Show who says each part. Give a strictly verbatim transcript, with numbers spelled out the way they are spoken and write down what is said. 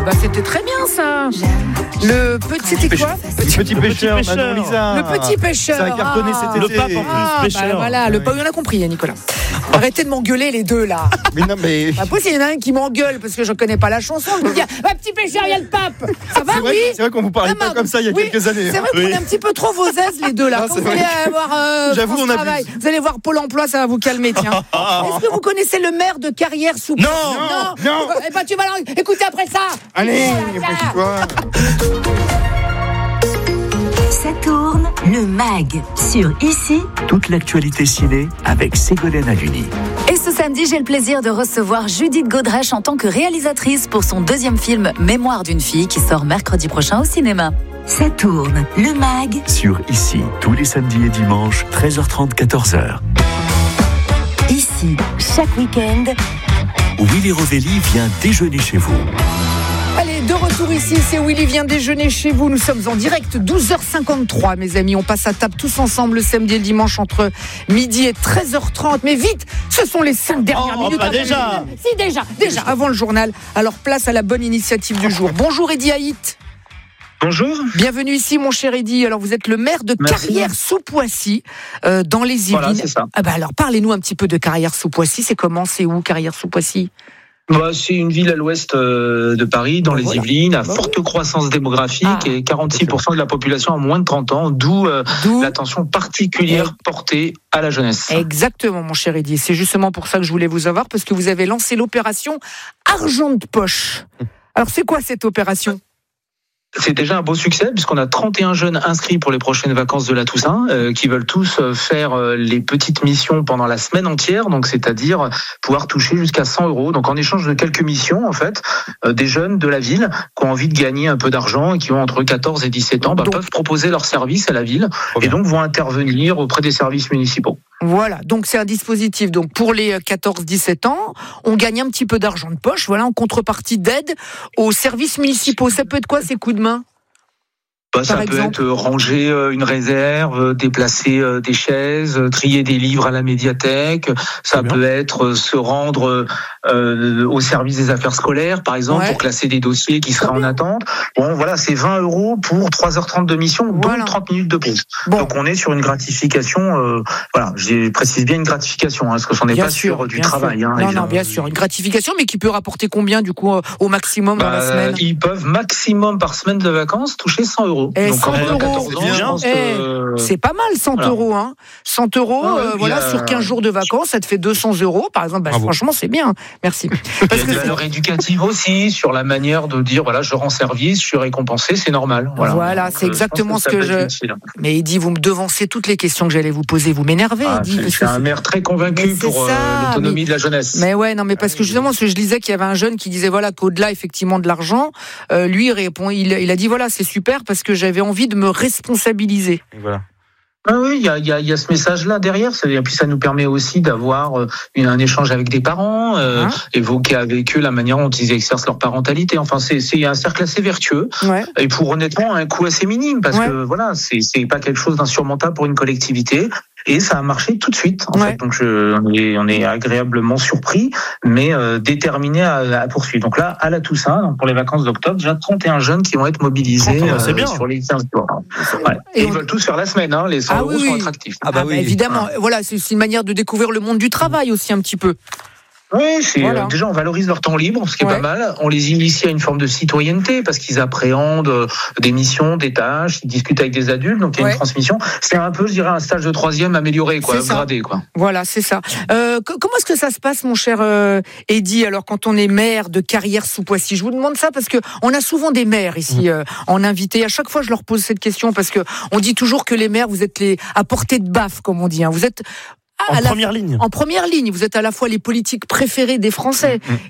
Speaker 1: Bah, c'était très bien ça. Le petit, c'était quoi?
Speaker 2: Le petit pêcheur, Manon Lisa.
Speaker 1: Le petit pêcheur.
Speaker 2: Ça a cartonné
Speaker 1: Ah.
Speaker 2: cet été.
Speaker 3: Le pape en plus,
Speaker 1: Ah,
Speaker 3: pêcheur.
Speaker 1: bah, voilà, le pape, on a compris, Nicolas. Arrêtez de m'engueuler les deux là.
Speaker 2: Mais non, mais.
Speaker 1: Pas possible, il y en a un qui m'engueule parce que je connais pas la chanson. Je me dis, bah, petit pêcheur, il y a le pape. Ça va,
Speaker 2: C'est vrai,
Speaker 1: oui?
Speaker 2: c'est vrai qu'on vous parlait
Speaker 1: Ah,
Speaker 2: pas
Speaker 1: ma-
Speaker 2: comme ça il y a
Speaker 1: oui,
Speaker 2: quelques années.
Speaker 1: C'est vrai qu'on
Speaker 3: Oui.
Speaker 1: est un petit peu trop vos aises les deux là.
Speaker 2: Ah,
Speaker 1: Quand
Speaker 2: c'est
Speaker 1: vous
Speaker 2: vrai.
Speaker 1: allez avoir euh,
Speaker 2: J'avoue,
Speaker 1: France
Speaker 2: on
Speaker 1: Travail,
Speaker 2: abuse.
Speaker 1: vous allez voir Pôle emploi, ça va vous calmer, tiens. Est-ce que vous connaissez le maire de Carrière sous
Speaker 3: Non,
Speaker 1: non,
Speaker 2: non.
Speaker 1: Eh ben tu vas l'en- écoutez après ça.
Speaker 2: Allez,
Speaker 1: Voilà,
Speaker 2: dépêche-toi.
Speaker 4: Ça tourne, le mag sur Ici.
Speaker 5: Toute l'actualité ciné avec Ségolène Haluni.
Speaker 4: Et ce samedi, j'ai le plaisir de recevoir Judith Godrèche en tant que réalisatrice pour son deuxième film Mémoire d'une fille qui sort mercredi prochain au cinéma. Ça tourne, le mag.
Speaker 5: Sur Ici, tous les samedis et dimanches, treize heures trente, quatorze heures.
Speaker 4: Ici, chaque week-end.
Speaker 5: Willy Rovelli vient déjeuner chez vous.
Speaker 1: Allez, de retour ici, c'est Willy vient déjeuner chez vous. Nous sommes en direct, douze heures cinquante-trois, mes amis. On passe à table tous ensemble le samedi et le dimanche entre midi et treize heures trente. Mais vite, ce sont les cinq dernières
Speaker 3: Oh,
Speaker 1: minutes.
Speaker 3: pas
Speaker 1: avant le
Speaker 3: déjà.
Speaker 1: journal. Si, déjà, déjà, avant le journal. Alors, place à la bonne initiative du jour. Bonjour, Eddy Haït.
Speaker 6: Bonjour.
Speaker 1: Bienvenue ici, mon cher Eddy. Alors, vous êtes le maire de
Speaker 6: Merci.
Speaker 1: Carrière-sous-Poissy, euh, dans les Yvelines.
Speaker 6: Voilà, c'est ça.
Speaker 1: Ah bah alors, parlez-nous un petit peu de Carrière-sous-Poissy. C'est comment, c'est où, Carrière-sous-Poissy?
Speaker 6: Bah, c'est une ville à l'ouest euh, de Paris, dans
Speaker 1: Bah,
Speaker 6: les
Speaker 1: voilà.
Speaker 6: Yvelines, à
Speaker 1: Bah,
Speaker 6: forte croissance démographique
Speaker 1: Ah.
Speaker 6: et quarante-six pour cent de la population a moins de trente ans, d'où euh,
Speaker 1: D'où
Speaker 6: l'attention particulière portée à la jeunesse.
Speaker 1: Exactement, mon cher Eddy. C'est justement pour ça que je voulais vous avoir, parce que vous avez lancé l'opération Argent de poche. Alors, c'est quoi cette opération?
Speaker 6: C'est déjà un beau succès puisqu'on a trente et un jeunes inscrits pour les prochaines vacances de la Toussaint euh, qui veulent tous euh, faire euh, les petites missions pendant la semaine entière, donc c'est-à-dire pouvoir toucher jusqu'à cent euros. Donc en échange de quelques missions, en fait, euh, des jeunes de la ville qui ont envie de gagner un peu d'argent et qui ont entre quatorze et dix-sept ans bah,
Speaker 1: Donc-
Speaker 6: peuvent proposer leurs services à la ville et donc vont intervenir auprès des services municipaux.
Speaker 1: Voilà, donc c'est un dispositif. Donc pour les quatorze dix-sept ans, on gagne un petit peu d'argent de poche, voilà, en contrepartie d'aide aux services municipaux. Ça peut être quoi ces coups de main?
Speaker 6: Bah, ça
Speaker 1: Par
Speaker 6: peut
Speaker 1: exemple.
Speaker 6: être euh, ranger euh, une réserve, euh, déplacer euh, des chaises, euh, trier des livres à la médiathèque. Ça
Speaker 3: Très
Speaker 6: peut être euh, se rendre euh, au service des affaires scolaires, par exemple,
Speaker 1: Ouais.
Speaker 6: pour classer des dossiers qui seraient
Speaker 1: Très
Speaker 6: en
Speaker 1: bien.
Speaker 6: attente. Bon, voilà, c'est vingt euros pour trois heures trente de mission,
Speaker 1: Voilà.
Speaker 6: dont trente minutes de pause.
Speaker 1: Bon.
Speaker 6: Donc on est sur une gratification. Euh, voilà, je précise bien une gratification, hein, parce que on n'est
Speaker 1: Bien
Speaker 6: pas
Speaker 1: sûr,
Speaker 6: sur du
Speaker 1: bien
Speaker 6: travail.
Speaker 1: sûr.
Speaker 6: Hein,
Speaker 1: non,
Speaker 6: évidemment.
Speaker 1: non, bien sûr, une gratification, mais qui peut rapporter combien du coup euh, au maximum dans la
Speaker 6: Bah,
Speaker 1: semaine?
Speaker 6: ils peuvent maximum par semaine de vacances toucher cent euros.
Speaker 1: Et
Speaker 6: Donc
Speaker 1: cent
Speaker 6: quand on a
Speaker 1: euros,
Speaker 6: quatorze ans,
Speaker 3: c'est
Speaker 6: je
Speaker 3: bien.
Speaker 6: pense
Speaker 1: Eh,
Speaker 6: que
Speaker 1: C'est pas mal, cent
Speaker 6: voilà.
Speaker 1: euros. Hein. cent euros,
Speaker 6: Ah ouais,
Speaker 1: euh,
Speaker 6: puis
Speaker 1: voilà,
Speaker 6: il y a-
Speaker 1: sur quinze jours de vacances, ça te fait deux cents euros, par exemple. Bah,
Speaker 2: Bravo.
Speaker 1: franchement, c'est bien. Merci.
Speaker 6: Il
Speaker 1: Parce
Speaker 6: y a
Speaker 1: que
Speaker 6: des
Speaker 1: c'est-
Speaker 6: valeurs éducatives aussi sur la manière de dire voilà je rends service, je suis récompensé, c'est normal. Voilà,
Speaker 1: Voilà,
Speaker 6: Donc,
Speaker 1: c'est
Speaker 6: euh,
Speaker 1: exactement
Speaker 6: pense
Speaker 1: ce que
Speaker 6: ça peut être
Speaker 1: je-
Speaker 6: utile.
Speaker 1: Mais Eddy, vous me devancez toutes les questions que j'allais vous poser. Vous m'énervez,
Speaker 6: Ah,
Speaker 1: Eddy.
Speaker 6: c'est-
Speaker 1: parce
Speaker 6: je suis
Speaker 1: que
Speaker 6: un
Speaker 1: c'est-
Speaker 6: maire très
Speaker 1: Mais
Speaker 6: convaincu
Speaker 1: c'est
Speaker 6: pour euh,
Speaker 1: ça,
Speaker 6: l'autonomie
Speaker 1: mais-
Speaker 6: de la jeunesse.
Speaker 1: Mais ouais, non, mais parce que justement, parce que je disais qu'il y avait un jeune qui disait voilà qu'au-delà effectivement de l'argent, euh, lui il répond, il, il a dit voilà c'est super parce que j'avais envie de me responsabiliser.
Speaker 2: Et voilà.
Speaker 6: Ah oui, il y a, il y, a, il y a ce message-là derrière. C'est- Et puis ça nous permet aussi d'avoir euh, une- un échange avec des parents, euh,
Speaker 1: Hein
Speaker 6: évoquer avec eux la manière dont ils exercent leur parentalité. Enfin, c'est c'est un cercle assez vertueux.
Speaker 1: Ouais.
Speaker 6: Et pour honnêtement un coût assez minime parce
Speaker 1: Ouais.
Speaker 6: que voilà, c'est c'est pas quelque chose d'insurmontable pour une collectivité. Et ça a marché tout de suite. En
Speaker 1: Ouais.
Speaker 6: fait, donc je, on, est, on est agréablement surpris, mais euh, déterminé à, à poursuivre. Donc là, à la Toussaint, donc pour les vacances d'octobre, déjà trente et un jeunes qui vont être mobilisés
Speaker 3: trente et un, c'est bien.
Speaker 6: sur les quinze jours. Ouais.
Speaker 1: Et
Speaker 6: Et
Speaker 1: on-
Speaker 6: ils veulent tous faire la semaine. Hein. Les cent
Speaker 1: Ah
Speaker 6: euros
Speaker 1: oui,
Speaker 6: sont
Speaker 1: oui.
Speaker 6: attractifs.
Speaker 2: Ah bah oui.
Speaker 1: évidemment, voilà, c'est c'est une manière de découvrir le monde du travail aussi un petit peu.
Speaker 6: Oui, c'est,
Speaker 1: Voilà.
Speaker 6: euh, déjà on valorise leur temps libre, ce qui est
Speaker 1: Ouais.
Speaker 6: pas mal. On les initie à une forme de citoyenneté parce qu'ils appréhendent euh, des missions, des tâches, ils discutent avec des adultes, donc il y a
Speaker 1: Ouais.
Speaker 6: une transmission. C'est un peu, je dirais, un stage de troisième amélioré, quoi,
Speaker 1: C'est ça.
Speaker 6: upgradé, quoi.
Speaker 1: Voilà, c'est ça. Euh, co- comment est-ce que ça se passe, mon cher euh, Eddy, alors quand on est maire de Carrière-sous-Poissy? Je vous demande ça parce que on a souvent des maires ici euh, en invité. À chaque fois, je leur pose cette question parce que on dit toujours que les maires, vous êtes les à portée de baffe, comme on dit. Hein. Vous êtes
Speaker 3: En
Speaker 1: à la-
Speaker 3: première ligne.
Speaker 1: en première ligne. Vous êtes à la fois les politiques préférés des Français.